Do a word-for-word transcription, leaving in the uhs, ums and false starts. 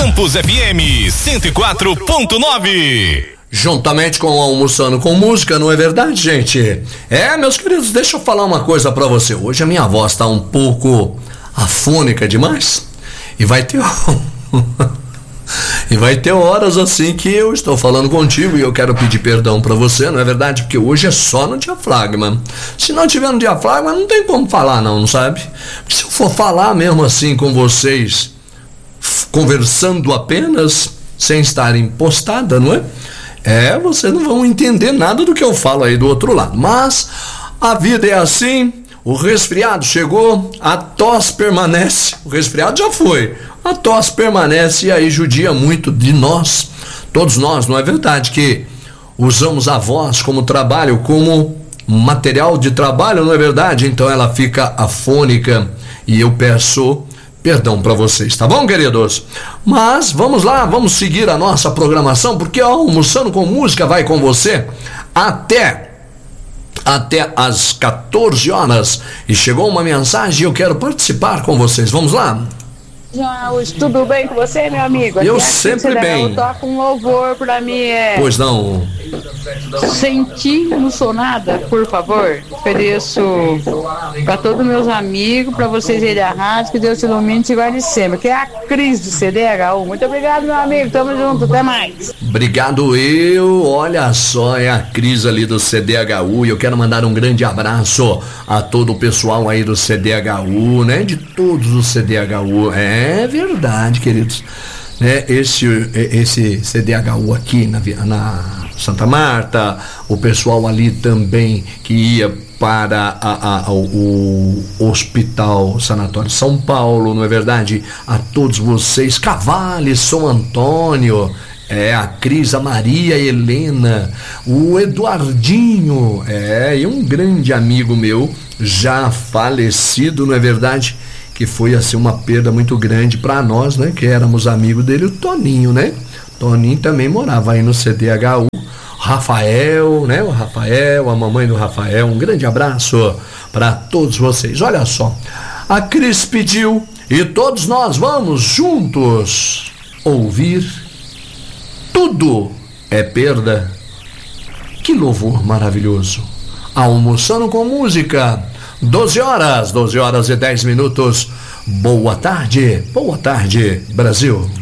Campus F M cento e quatro ponto nove. Juntamente com o Almoçando com Música, não é verdade, gente? É, meus queridos, deixa eu falar uma coisa pra você. Hoje a minha voz tá um pouco afônica demais. E vai ter... E vai ter horas assim que eu estou falando contigo e eu quero pedir perdão pra você, não é verdade? Porque hoje é só no diafragma. Se não tiver no diafragma, não tem como falar não, não sabe? Porque se eu for falar mesmo assim com vocês, conversando apenas, sem estarem postada, não é? É, vocês não vão entender nada do que eu falo aí do outro lado. Mas a vida é assim, o resfriado chegou, a tosse permanece, o resfriado já foi, a tosse permanece e aí judia muito de nós, todos nós, não é verdade? Que usamos a voz como trabalho, como material de trabalho, não é verdade? Então ela fica afônica e eu peço perdão para vocês, tá bom, queridos? Mas vamos lá, vamos seguir a nossa programação, porque ó, Almoçando com Música vai com você até até às quatorze horas. E chegou uma mensagem e eu quero participar com vocês. Vamos lá? Hoje, tudo bem com você, meu amigo? Eu sempre bem. Toca um louvor pra mim, é... Pois não. Senti, não sou nada, por favor. Ofereço pra todos meus amigos, pra vocês irem à rádio, que Deus te ilumine e te guarde sempre. Que é a Cris do C D H U. Muito obrigado, meu amigo. Tamo junto, até mais. Obrigado eu. Olha só, é a Cris ali do C D H U. E eu quero mandar um grande abraço a todo o pessoal aí do C D H U, né? De todos os C D H U. É verdade, queridos. Né? Esse, esse C D H U aqui na, na Santa Marta, o pessoal ali também que ia para a, a, o, o Hospital Sanatório São Paulo, não é verdade? A todos vocês, Cavales, São Antônio, é, a Cris, a Maria Helena, o Eduardinho, é, e um grande amigo meu, já falecido, não é verdade? Que foi assim uma perda muito grande para nós, né? Que éramos amigos dele, o Toninho, né? Toninho também morava aí no C D H U. Rafael, né? O Rafael, a mamãe do Rafael, um grande abraço para todos vocês. Olha só, a Cris pediu e todos nós vamos juntos ouvir Tudo é Perda. Que louvor maravilhoso. Almoçando com Música. doze horas, doze horas e dez minutos. Boa tarde, boa tarde, Brasil.